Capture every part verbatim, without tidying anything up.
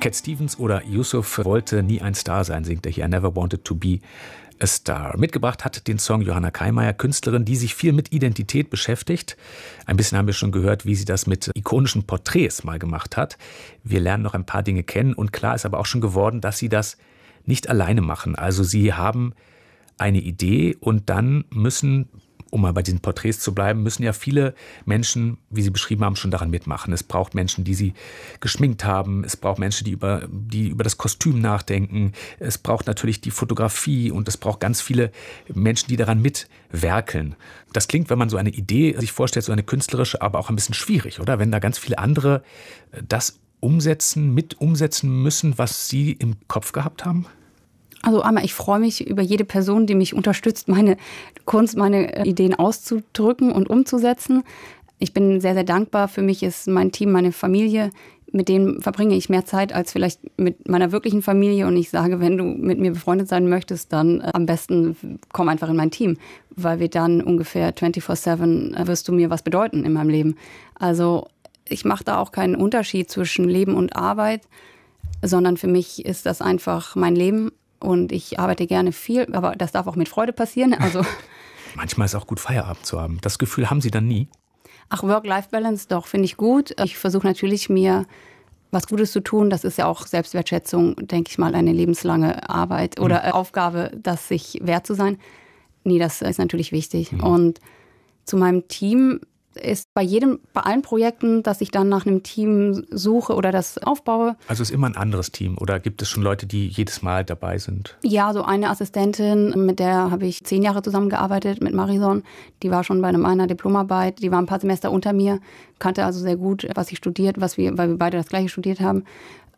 Cat Stevens oder Yusuf wollte nie ein Star sein, singt er hier. I never wanted to be a star. Mitgebracht hat den Song Johanna Kaimayer, Künstlerin, die sich viel mit Identität beschäftigt. Ein bisschen haben wir schon gehört, wie sie das mit ikonischen Porträts mal gemacht hat. Wir lernen noch ein paar Dinge kennen und klar ist aber auch schon geworden, dass sie das nicht alleine machen. Also sie haben eine Idee und dann müssen, um mal bei diesen Porträts zu bleiben, müssen ja viele Menschen, wie Sie beschrieben haben, schon daran mitmachen. Es braucht Menschen, die sie geschminkt haben. Es braucht Menschen, die über, die über das Kostüm nachdenken. Es braucht natürlich die Fotografie und es braucht ganz viele Menschen, die daran mitwerkeln. Das klingt, wenn man so eine Idee sich vorstellt, so eine künstlerische, aber auch ein bisschen schwierig, oder? Wenn da ganz viele andere das umsetzen, mit umsetzen müssen, was Sie im Kopf gehabt haben? Also einmal, ich freue mich über jede Person, die mich unterstützt, meine Kunst, meine Ideen auszudrücken und umzusetzen. Ich bin sehr, sehr dankbar. Für mich ist mein Team, meine Familie, mit denen verbringe ich mehr Zeit als vielleicht mit meiner wirklichen Familie. Und ich sage, wenn du mit mir befreundet sein möchtest, dann äh, am besten komm einfach in mein Team, weil wir dann ungefähr vierundzwanzig sieben äh, wirst du mir was bedeuten in meinem Leben. Also ich mache da auch keinen Unterschied zwischen Leben und Arbeit, sondern für mich ist das einfach mein Leben. Und ich arbeite gerne viel, aber das darf auch mit Freude passieren. Also manchmal ist es auch gut, Feierabend zu haben. Das Gefühl haben Sie dann nie? Ach, Work-Life-Balance, doch, finde ich gut. Ich versuche natürlich, mir was Gutes zu tun. Das ist ja auch Selbstwertschätzung, denke ich mal, eine lebenslange Arbeit oder mhm. Aufgabe, das sich wert zu sein. Nee, das ist natürlich wichtig. Mhm. Und zu meinem Team ist bei jedem, bei allen Projekten, dass ich dann nach einem Team suche oder das aufbaue. Also ist immer ein anderes Team oder gibt es schon Leute, die jedes Mal dabei sind? Ja, so eine Assistentin, mit der habe ich zehn Jahre zusammengearbeitet, mit Marison. Die war schon bei einem einer Diplomarbeit, die war ein paar Semester unter mir, kannte also sehr gut, was ich studiert, was wir, weil wir beide das Gleiche studiert haben.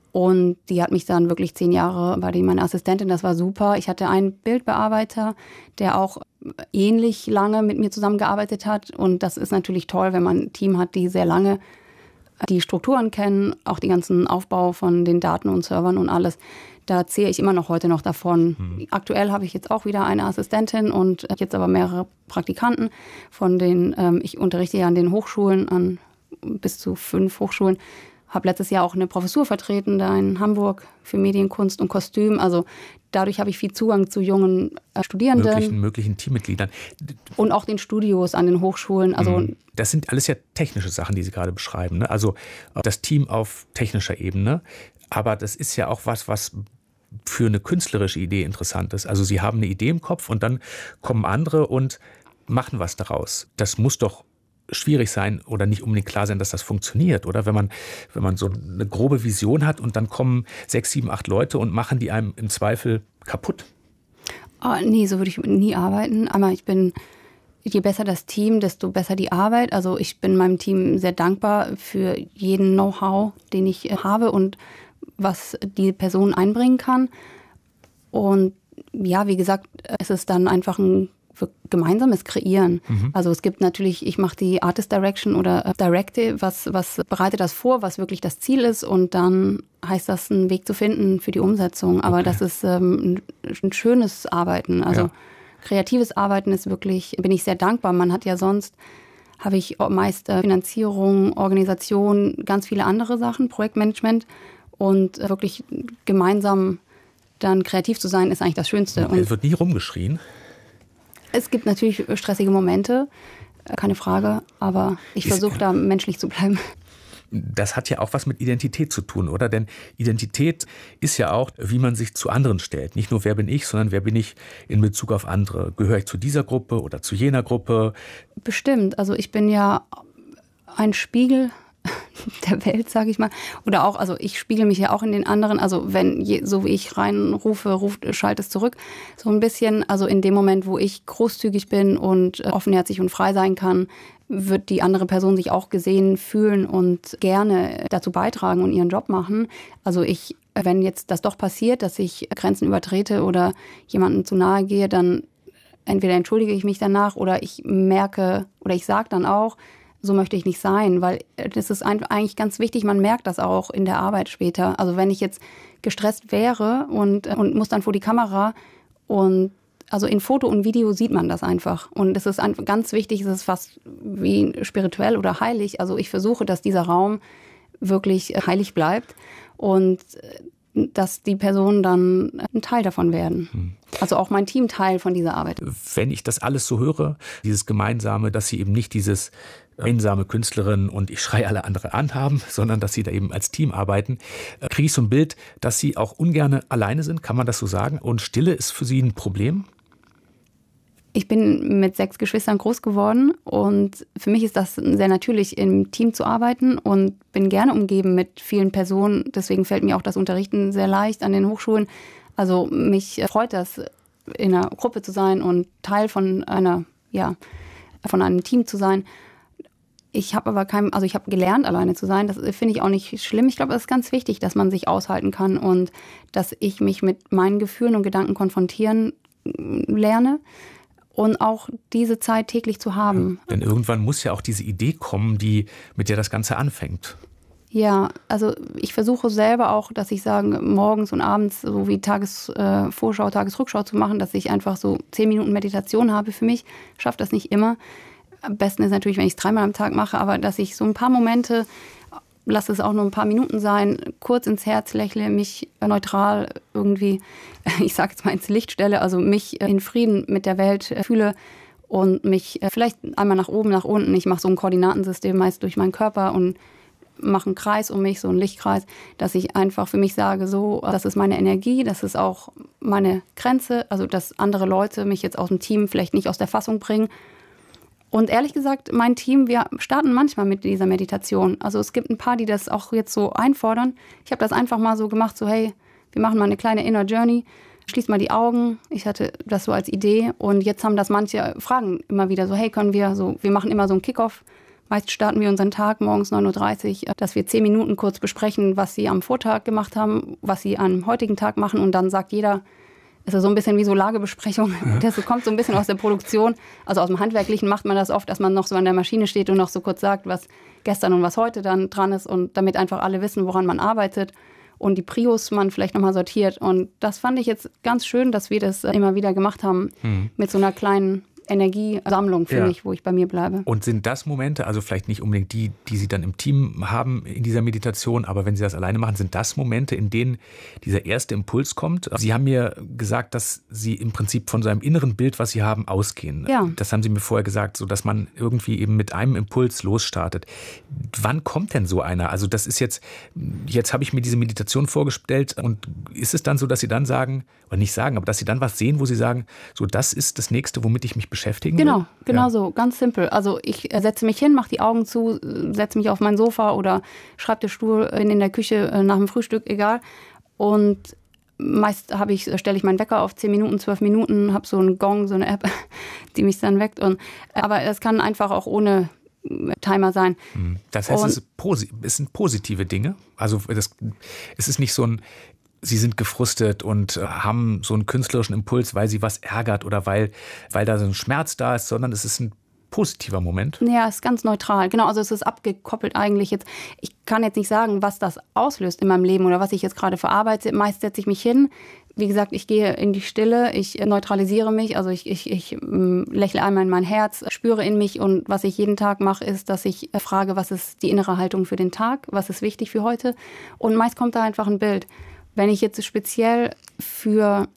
Und die hat mich dann wirklich zehn Jahre, war die meine Assistentin, das war super. Ich hatte einen Bildbearbeiter, der auch ähnlich lange mit mir zusammengearbeitet hat. Und das ist natürlich toll, wenn man ein Team hat, die sehr lange die Strukturen kennen, auch den ganzen Aufbau von den Daten und Servern und alles. Da zähle ich immer noch heute noch davon. Hm. Aktuell habe ich jetzt auch wieder eine Assistentin und jetzt aber mehrere Praktikanten. Von den, ähm, ich unterrichte ja an den Hochschulen, an bis zu fünf Hochschulen. Habe letztes Jahr auch eine Professur vertreten, da in Hamburg für Medienkunst und Kostüm. Also dadurch habe ich viel Zugang zu jungen äh, Studierenden. Möglichen, möglichen Teammitgliedern. Und auch den Studios an den Hochschulen. Also das sind alles ja technische Sachen, die Sie gerade beschreiben, ne? Also das Team auf technischer Ebene. Aber das ist ja auch was, was für eine künstlerische Idee interessant ist. Also Sie haben eine Idee im Kopf und dann kommen andere und machen was daraus. Das muss doch schwierig sein oder nicht unbedingt klar sein, dass das funktioniert, oder? Wenn man, wenn man so eine grobe Vision hat und dann kommen sechs, sieben, acht Leute und machen die einem im Zweifel kaputt. Oh, nee, so würde ich nie arbeiten. Aber ich bin, je besser das Team, desto besser die Arbeit. Also ich bin meinem Team sehr dankbar für jeden Know-how, den ich habe und was die Person einbringen kann. Und ja, wie gesagt, es ist dann einfach ein für gemeinsames Kreieren. Mhm. Also es gibt natürlich, ich mache die Artist Direction oder Directive, was, was bereitet das vor, was wirklich das Ziel ist und dann heißt das, einen Weg zu finden für die Umsetzung. Aber okay. das ist ähm, ein, ein schönes Arbeiten. Also ja. kreatives Arbeiten ist wirklich, bin ich sehr dankbar. Man hat ja sonst, habe ich meist äh, Finanzierung, Organisation, ganz viele andere Sachen, Projektmanagement und äh, wirklich gemeinsam dann kreativ zu sein, ist eigentlich das Schönste. Und es wird nie rumgeschrien. Es gibt natürlich stressige Momente, keine Frage, aber ich versuche da menschlich zu bleiben. Das hat ja auch was mit Identität zu tun, oder? Denn Identität ist ja auch, wie man sich zu anderen stellt. Nicht nur, wer bin ich, sondern wer bin ich in Bezug auf andere. Gehöre ich zu dieser Gruppe oder zu jener Gruppe? Bestimmt. Also ich bin ja ein Spiegel der Welt, sage ich mal. Oder auch, also ich spiegel mich ja auch in den anderen. Also wenn, je, so wie ich reinrufe, ruft, schalt es zurück. So ein bisschen, also in dem Moment, wo ich großzügig bin und offenherzig und frei sein kann, wird die andere Person sich auch gesehen fühlen und gerne dazu beitragen und ihren Job machen. Also ich, wenn jetzt das doch passiert, dass ich Grenzen übertrete oder jemandem zu nahe gehe, dann entweder entschuldige ich mich danach oder ich merke oder ich sage dann auch, so möchte ich nicht sein, weil das ist eigentlich ganz wichtig, man merkt das auch in der Arbeit später. Also wenn ich jetzt gestresst wäre und, und muss dann vor die Kamera und also in Foto und Video sieht man das einfach. Und es ist einfach ganz wichtig, es ist fast wie spirituell oder heilig. Also ich versuche, dass dieser Raum wirklich heilig bleibt und dass die Personen dann ein Teil davon werden. Hm. Also auch mein Team Teil von dieser Arbeit. Wenn ich das alles so höre, dieses Gemeinsame, dass Sie eben nicht dieses einsame Künstlerin und ich schreie alle andere an haben, sondern dass Sie da eben als Team arbeiten, kriege ich so ein Bild, dass Sie auch ungern alleine sind, kann man das so sagen? Und Stille ist für Sie ein Problem? Ich bin mit sechs Geschwistern groß geworden und für mich ist das sehr natürlich, im Team zu arbeiten und bin gerne umgeben mit vielen Personen. Deswegen fällt mir auch das Unterrichten sehr leicht an den Hochschulen. Also mich freut das, in einer Gruppe zu sein und Teil von einer, ja, von einem Team zu sein. Ich habe aber kein, also ich habe gelernt, alleine zu sein. Das finde ich auch nicht schlimm. Ich glaube, es ist ganz wichtig, dass man sich aushalten kann und dass ich mich mit meinen Gefühlen und Gedanken konfrontieren lerne. Und auch diese Zeit täglich zu haben. Ja, denn irgendwann muss ja auch diese Idee kommen, die, mit der das Ganze anfängt. Ja, also ich versuche selber auch, dass ich sage, morgens und abends so wie Tagesvorschau, Tagesrückschau zu machen, dass ich einfach so zehn Minuten Meditation habe für mich. Ich schaffe das nicht immer. Am besten ist natürlich, wenn ich es dreimal am Tag mache, aber dass ich so ein paar Momente, lass es auch nur ein paar Minuten sein, kurz ins Herz lächle, mich neutral irgendwie, ich sage jetzt mal ins Licht stelle, also mich in Frieden mit der Welt fühle und mich vielleicht einmal nach oben, nach unten, ich mache so ein Koordinatensystem meist durch meinen Körper und mache einen Kreis um mich, so einen Lichtkreis, dass ich einfach für mich sage, so, das ist meine Energie, das ist auch meine Grenze, also dass andere Leute mich jetzt aus dem Team vielleicht nicht aus der Fassung bringen. Und ehrlich gesagt, mein Team, wir starten manchmal mit dieser Meditation. Also es gibt ein paar, die das auch jetzt so einfordern. Ich habe das einfach mal so gemacht, so hey, wir machen mal eine kleine Inner Journey, schließ mal die Augen. Ich hatte das so als Idee und jetzt haben das manche Fragen immer wieder so, hey, können wir so, wir machen immer so einen Kickoff. Meist starten wir unseren Tag morgens neun Uhr dreißig, dass wir zehn Minuten kurz besprechen, was sie am Vortag gemacht haben, was sie am heutigen Tag machen und dann sagt jeder, ist ja so ein bisschen wie so Lagebesprechung. Ja. Das kommt so ein bisschen aus der Produktion. Also aus dem Handwerklichen macht man das oft, dass man noch so an der Maschine steht und noch so kurz sagt, was gestern und was heute dann dran ist und damit einfach alle wissen, woran man arbeitet und die Prios man vielleicht nochmal sortiert. Und das fand ich jetzt ganz schön, dass wir das immer wieder gemacht haben hm. mit so einer kleinen Energiesammlung für ja. mich, wo ich bei mir bleibe. Und sind das Momente, also vielleicht nicht unbedingt die, die Sie dann im Team haben in dieser Meditation, aber wenn Sie das alleine machen, sind das Momente, in denen dieser erste Impuls kommt? Sie haben mir gesagt, dass Sie im Prinzip von so einem inneren Bild, was Sie haben, ausgehen. Ja. Das haben Sie mir vorher gesagt, so dass man irgendwie eben mit einem Impuls losstartet. Wann kommt denn so einer? Also das ist jetzt, jetzt habe ich mir diese Meditation vorgestellt und ist es dann so, dass Sie dann sagen, oder nicht sagen, aber dass Sie dann was sehen, wo Sie sagen, so das ist das Nächste, womit ich mich beschäftigen Genau, will? genau ja. so, ganz simpel. Also ich setze mich hin, mache die Augen zu, setze mich auf mein Sofa oder Schreibtischstuhl, bin in der Küche nach dem Frühstück, egal. Und meist habe ich, stelle ich meinen Wecker auf zehn Minuten, zwölf Minuten, habe so einen Gong, so eine App, die mich dann weckt. Und, aber es kann einfach auch ohne Timer sein. Das heißt, es, ist posi- es sind positive Dinge? Also das, es ist nicht so ein Sie sind gefrustet und haben so einen künstlerischen Impuls, weil sie was ärgert oder weil, weil da so ein Schmerz da ist, sondern es ist ein positiver Moment. Ja, es ist ganz neutral. Genau, also es ist abgekoppelt eigentlich jetzt. Ich kann jetzt nicht sagen, was das auslöst in meinem Leben oder was ich jetzt gerade verarbeite. Meist setze ich mich hin. Wie gesagt, ich gehe in die Stille, ich neutralisiere mich, also ich, ich, ich lächle einmal in mein Herz, spüre in mich und was ich jeden Tag mache, ist, dass ich frage, was ist die innere Haltung für den Tag, was ist wichtig für heute und meist kommt da einfach ein Bild. Wenn ich jetzt speziell für,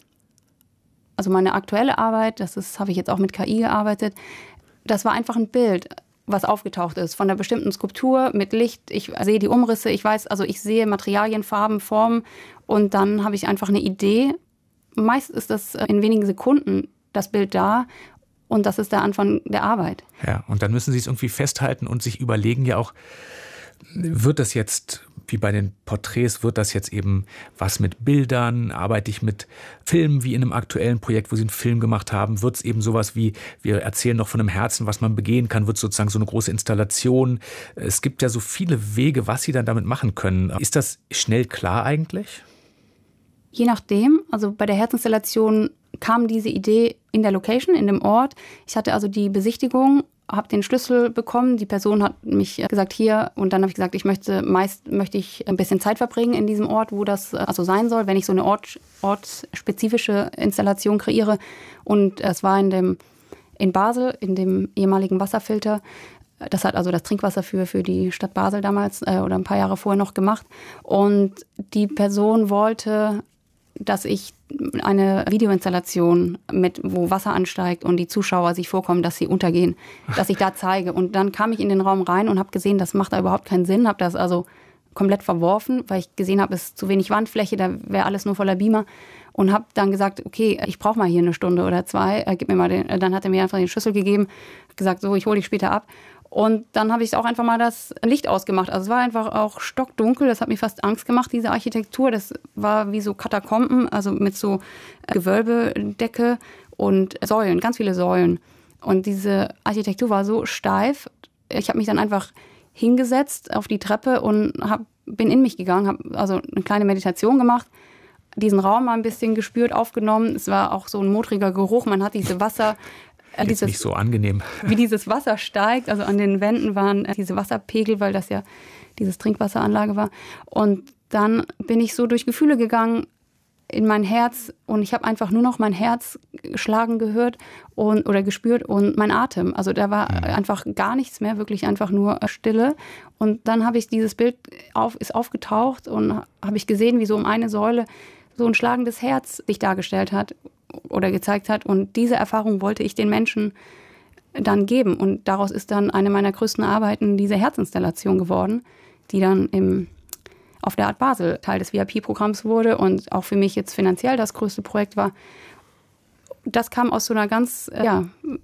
also meine aktuelle Arbeit, das ist, habe ich jetzt auch mit K I gearbeitet, das war einfach ein Bild, was aufgetaucht ist von einer bestimmten Skulptur mit Licht. Ich sehe die Umrisse, ich weiß, also ich sehe Materialien, Farben, Formen und dann habe ich einfach eine Idee. Meist ist das in wenigen Sekunden das Bild da und das ist der Anfang der Arbeit. Ja, und dann müssen Sie es irgendwie festhalten und sich überlegen ja auch, wird das jetzt, wie bei den Porträts, wird das jetzt eben was mit Bildern? Arbeite ich mit Filmen wie in einem aktuellen Projekt, wo Sie einen Film gemacht haben? Wird es eben sowas wie, wir erzählen noch von einem Herzen, was man begehen kann? Wird es sozusagen so eine große Installation? Es gibt ja so viele Wege, was Sie dann damit machen können. Ist das schnell klar eigentlich? Je nachdem. Also bei der Herzinstallation kam diese Idee in der Location, in dem Ort. Ich hatte also die Besichtigung, habe den Schlüssel bekommen. Die Person hat mich gesagt, hier. Und dann habe ich gesagt, ich möchte, meist möchte ich ein bisschen Zeit verbringen in diesem Ort, wo das also sein soll, wenn ich so eine Ort, ortsspezifische Installation kreiere. Und es war in dem, in Basel, in dem ehemaligen Wasserfilter. Das hat also das Trinkwasser für, für die Stadt Basel damals äh, oder ein paar Jahre vorher noch gemacht. Und die Person wollte, dass ich eine Videoinstallation mit, wo Wasser ansteigt und die Zuschauer sich vorkommen, dass sie untergehen, dass ich da zeige. Und dann kam ich in den Raum rein und habe gesehen, das macht da überhaupt keinen Sinn, habe das also komplett verworfen, weil ich gesehen habe, es ist zu wenig Wandfläche, da wäre alles nur voller Beamer. Und habe dann gesagt, okay, ich brauche mal hier eine Stunde oder zwei, äh, gib mir mal den, äh, dann hat er mir einfach den Schlüssel gegeben, gesagt, so, ich hole dich später ab. Und dann habe ich auch einfach mal das Licht ausgemacht. Also es war einfach auch stockdunkel, das hat mir fast Angst gemacht, diese Architektur. Das war wie so Katakomben, also mit so Gewölbedecke und Säulen, ganz viele Säulen. Und diese Architektur war so steif, ich habe mich dann einfach hingesetzt auf die Treppe und hab, bin in mich gegangen, habe also eine kleine Meditation gemacht, diesen Raum mal ein bisschen gespürt, aufgenommen. Es war auch so ein modriger Geruch, man hat diese Wasser... Jetzt dieses, nicht so angenehm. Wie dieses Wasser steigt, also an den Wänden waren diese Wasserpegel, weil das ja dieses Trinkwasseranlage war. Und dann bin ich so durch Gefühle gegangen in mein Herz und ich habe einfach nur noch mein Herz schlagen gehört und, oder gespürt und mein Atem. Also da war mhm. einfach gar nichts mehr, wirklich einfach nur Stille. Und dann habe ich dieses Bild auf, ist aufgetaucht und habe ich gesehen, wie so um eine Säule so ein schlagendes Herz sich dargestellt hat oder gezeigt hat. Und diese Erfahrung wollte ich den Menschen dann geben. Und daraus ist dann eine meiner größten Arbeiten diese Herzinstallation geworden, die dann im, auf der Art Basel Teil des V I P-Programms wurde und auch für mich jetzt finanziell das größte Projekt war. Das kam aus so einer ganz ja,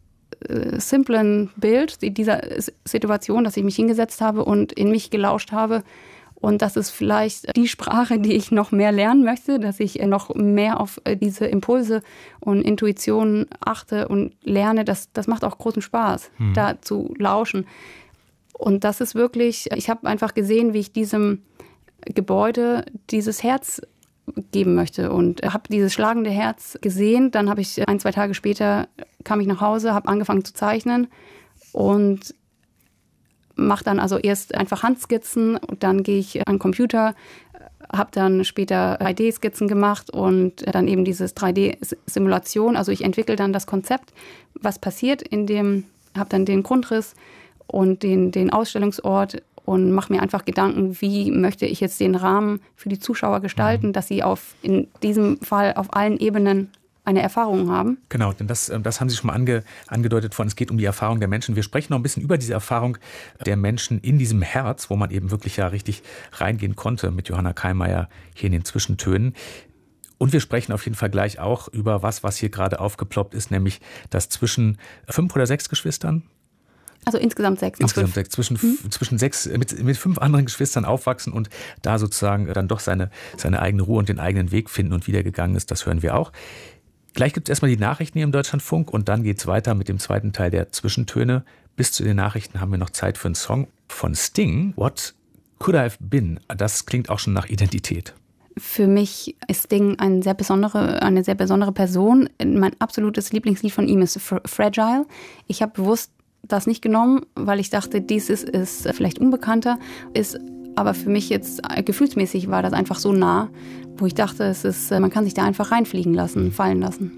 simplen Bild dieser Situation, dass ich mich hingesetzt habe und in mich gelauscht habe. Und das ist vielleicht die Sprache, die ich noch mehr lernen möchte, dass ich noch mehr auf diese Impulse und Intuitionen achte und lerne. Das, das macht auch großen Spaß, hm. da zu lauschen. Und das ist wirklich, ich habe einfach gesehen, wie ich diesem Gebäude dieses Herz geben möchte und habe dieses schlagende Herz gesehen. Dann habe ich ein, zwei Tage später, kam ich nach Hause, habe angefangen zu zeichnen und mache dann also erst einfach Handskizzen und dann gehe ich an den Computer, habe dann später drei D-Skizzen gemacht und dann eben dieses drei D-Simulation. Also ich entwickle dann das Konzept, was passiert in dem, habe dann den Grundriss und den, den Ausstellungsort und mache mir einfach Gedanken, wie möchte ich jetzt den Rahmen für die Zuschauer gestalten, dass sie auf in diesem Fall auf allen Ebenen eine Erfahrung haben. Genau, denn das, das haben Sie schon mal ange, angedeutet von, es geht um die Erfahrung der Menschen. Wir sprechen noch ein bisschen über diese Erfahrung der Menschen in diesem Herz, wo man eben wirklich ja richtig reingehen konnte mit Johanna Kaimayer hier in den Zwischentönen. Und wir sprechen auf jeden Fall gleich auch über was, was hier gerade aufgeploppt ist, nämlich das zwischen fünf oder sechs Geschwistern. Also insgesamt sechs. Insgesamt sechs. Zwischen, hm? zwischen sechs, mit, mit fünf anderen Geschwistern aufwachsen und da sozusagen dann doch seine, seine eigene Ruhe und den eigenen Weg finden und wiedergegangen ist, das hören wir auch. Gleich gibt es erstmal die Nachrichten hier im Deutschlandfunk und dann geht es weiter mit dem zweiten Teil der Zwischentöne. Bis zu den Nachrichten haben wir noch Zeit für einen Song von Sting, What Could I Have Been? Das klingt auch schon nach Identität. Für mich ist Sting eine sehr besondere, eine sehr besondere Person. Mein absolutes Lieblingslied von ihm ist Fragile. Ich habe bewusst das nicht genommen, weil ich dachte, dieses ist vielleicht unbekannter, ist aber für mich jetzt gefühlsmäßig war das einfach so nah, wo ich dachte, es ist, man kann sich da einfach reinfliegen lassen, fallen lassen.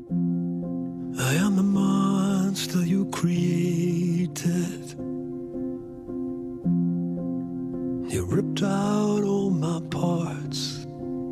I am the monster you created. You ripped out all my parts.